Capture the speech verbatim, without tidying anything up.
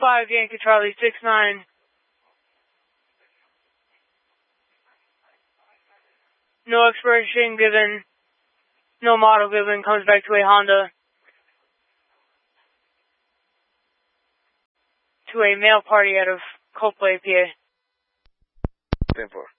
five Yankee Charlie six nine. No expiration given. No model given. Comes back to a Honda. To a male party out of Coldplay, P A. ten four.